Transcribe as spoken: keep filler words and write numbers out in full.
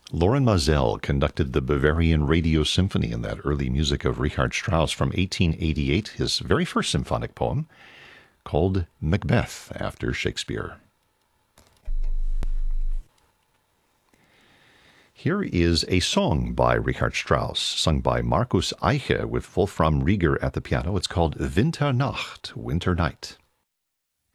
Loren Maazel conducted the Bavarian Radio Symphony in that early music of Richard Strauss from eighteen eighty-eight, his very first symphonic poem, called Macbeth, after Shakespeare. Here is a song by Richard Strauss, sung by Markus Eiche with Wolfram Rieger at the piano. It's called Winternacht, Winter Night.